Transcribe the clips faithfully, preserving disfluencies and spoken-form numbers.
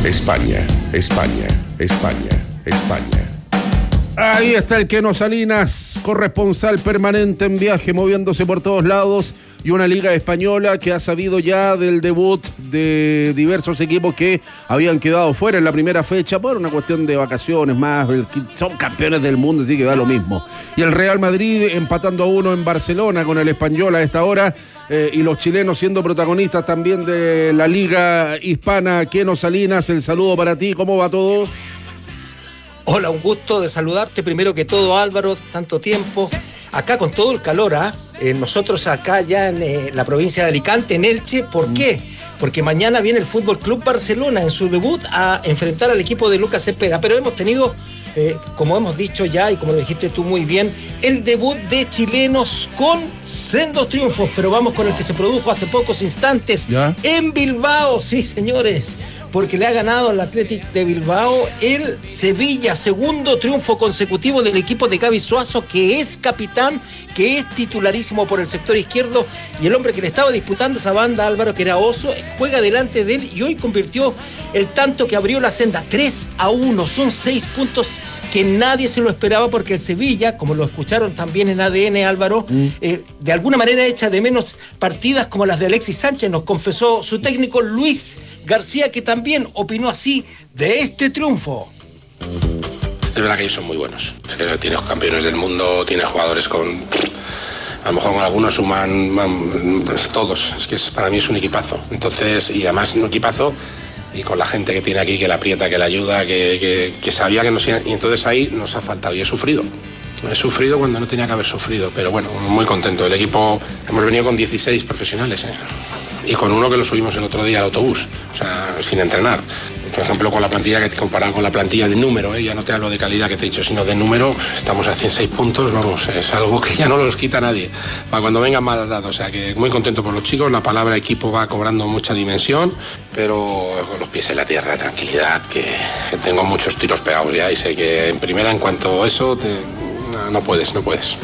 España, España, España, España. Ahí está el Keno Salinas, corresponsal permanente en viaje, moviéndose por todos lados, y una liga española que ha sabido ya del debut de diversos equipos que habían quedado fuera en la primera fecha por una cuestión de vacaciones más, son campeones del mundo, así que da lo mismo. Y el Real Madrid empatando a uno en Barcelona con el Español a esta hora, eh, y los chilenos siendo protagonistas también de la liga hispana. Keno Salinas, el saludo para ti, ¿cómo va todo? Hola, un gusto de saludarte primero que todo, Álvaro, tanto tiempo. Acá con todo el calor, ¿ah? Eh, nosotros acá ya en eh, la provincia de Alicante, en Elche, ¿por qué? Porque mañana viene el Fútbol Club Barcelona en su debut a enfrentar al equipo de Lucas Cepeda, pero hemos tenido, eh, como hemos dicho ya y como lo dijiste tú muy bien, el debut de chilenos con sendos triunfos, pero vamos con el que se produjo hace pocos instantes ¿Ya? en Bilbao, sí señores, porque le ha ganado al Athletic de Bilbao el Sevilla, segundo triunfo consecutivo del equipo de Gaby Suazo, que es capitán, que es titularísimo por el sector izquierdo, y el hombre que le estaba disputando esa banda, Álvaro, que era Oso, juega delante de él y hoy convirtió el tanto que abrió la senda, tres a uno, son seis puntos que nadie se lo esperaba, porque el Sevilla, como lo escucharon también en A D N, Álvaro, mm. eh, de alguna manera echa de menos partidas como las de Alexis Sánchez, nos confesó su técnico Luis García, que también opinó así de este triunfo. Es verdad que ellos son muy buenos. Es que tienes campeones del mundo, tienes jugadores con... A lo mejor con algunos suman pues, todos. Es que es, para mí es un equipazo. Entonces, y además un equipazo y con la gente que tiene aquí, que la aprieta, que la ayuda, que, que, que sabía que nos iba... Y entonces ahí nos ha faltado. Y he sufrido. He sufrido cuando no tenía que haber sufrido. Pero bueno, muy contento. El equipo... Hemos venido con dieciséis profesionales, ¿eh? Y con uno que lo subimos el otro día al autobús, o sea, sin entrenar. Por ejemplo, con la plantilla que te comparado con la plantilla de número, ¿eh? Ya no te hablo de calidad que te he dicho, sino de número, estamos a ciento seis puntos, vamos, es algo que ya no los quita nadie, para cuando vengan mal dados. O sea, que muy contento por los chicos, la palabra equipo va cobrando mucha dimensión, pero con los pies en la tierra, tranquilidad, que, que tengo muchos tiros pegados ya y sé que en primera, en cuanto a eso, te, no, no puedes, no puedes.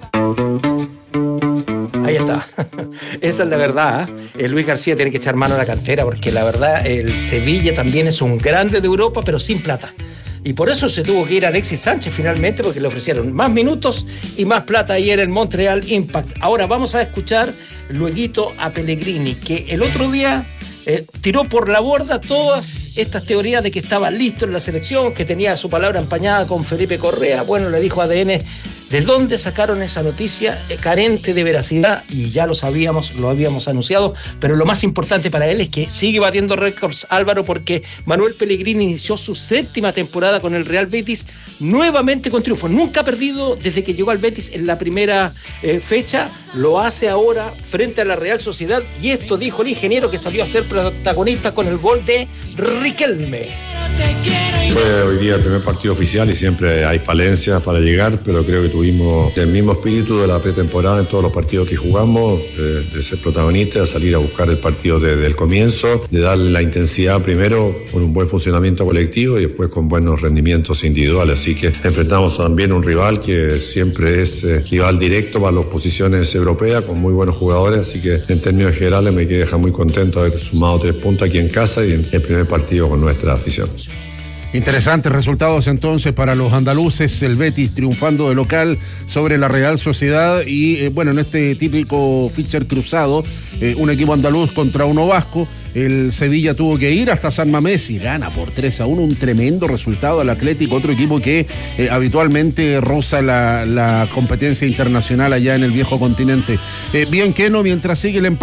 Ahí está, esa es la verdad, ¿eh? Luis García tiene que echar mano a la cantera, porque la verdad el Sevilla también es un grande de Europa, pero sin plata, y por eso se tuvo que ir Alexis Sánchez finalmente, porque le ofrecieron más minutos y más plata ayer en Montreal Impact. Ahora vamos a escuchar lueguito a Pellegrini, que el otro día eh, tiró por la borda todas estas teorías de que estaba listo en la selección, que tenía su palabra empañada con Felipe Correa. Bueno, le dijo a A D N de dónde sacaron esa noticia eh, carente de veracidad, y ya lo sabíamos, lo habíamos anunciado, pero lo más importante para él es que sigue batiendo récords, Álvaro, porque Manuel Pellegrini inició su séptima temporada con el Real Betis, nuevamente con triunfo, nunca ha perdido desde que llegó al Betis en la primera eh, fecha, lo hace ahora frente a la Real Sociedad, y esto dijo el ingeniero que salió a ser protagonista con el gol de Riquelme. Fue hoy día el primer partido oficial y siempre hay falencias para llegar, pero creo que tuvimos el mismo espíritu de la pretemporada en todos los partidos que jugamos, de, de ser protagonistas, de salir a buscar el partido desde el comienzo, de darle la intensidad primero con un buen funcionamiento colectivo y después con buenos rendimientos individuales. Así que enfrentamos también a un rival que siempre es eh, rival directo para las posiciones europeas, con muy buenos jugadores, así que en términos generales me deja muy contento de haber sumado tres puntos aquí en casa y en el primer partido con nuestra afición. Interesantes resultados entonces para los andaluces, el Betis triunfando de local sobre la Real Sociedad y eh, bueno, en este típico Fischer cruzado, eh, un equipo andaluz contra uno vasco. El Sevilla tuvo que ir hasta San Mamés y gana por tres a uno, un tremendo resultado al Atlético, otro equipo que eh, habitualmente roza la, la competencia internacional allá en el viejo continente. Eh, bien, Keno, mientras sigue el empate